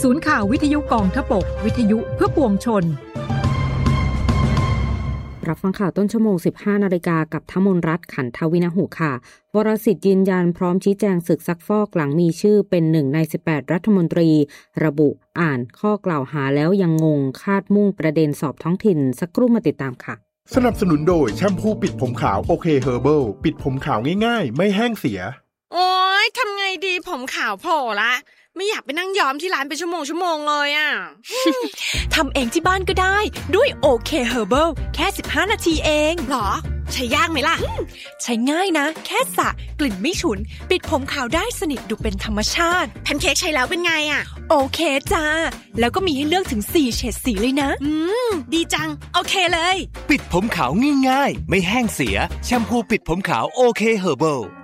ศูนย์ข่าววิทยุกองทพบกวิทยุเพื่อปวงชนรับฟังข่าวต้นชั่วโมง 15 นาฬิกากับธมนรัตน์ขันทวินหุค่ะวรสิทธิ์ยืนยันพร้อมชี้แจงศึกซักฟอกหลังมีชื่อเป็น1ใน18รัฐมนตรีระบุอ่านข้อกล่าวหาแล้วยังงงคาดมุ่งประเด็นสอบท้องถิ่นสักครู่มาติดตามค่ะสนับสนุนโดยแชมพูปิดผมขาวโอเคเฮอร์เบิลปิดผมขาวง่ายๆไม่แห้งเสียโอ๊ยทำไงดีผมขาวโผล่ละไม่อยากไปนั่งย้อมที่ร้านเป็นชั่วโมงเลยอ่ะทำเองที่บ้านก็ได้ด้วยโอเคเฮอร์เบิลแค่15นาทีเองหรอใช้ยากไหมล่ะใช้ง่ายนะแค่สระกลิ่นไม่ฉุนปิดผมขาวได้สนิทดูเป็นธรรมชาติแพนเค้กใช้แล้วเป็นไงอ่ะโอเคจ้าแล้วก็มีให้เลือกถึง4เฉดสีเลยนะดีจังโอเคเลยปิดผมขาวง่ายๆไม่แห้งเสียแชมพูปิดผมขาวโอเคเฮอร์เบิล